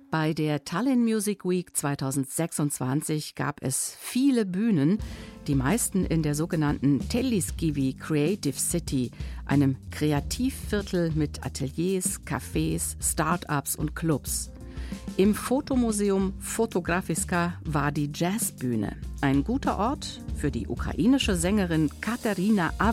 Bei der Tallinn Music Week 2026 gab es viele Bühnen, die meisten in der sogenannten Telliskivi Creative City, einem Kreativviertel mit Ateliers, Cafés, Start-ups und Clubs. Im Fotomuseum Fotografiska war die Jazzbühne ein guter Ort für die ukrainische Sängerin Katerina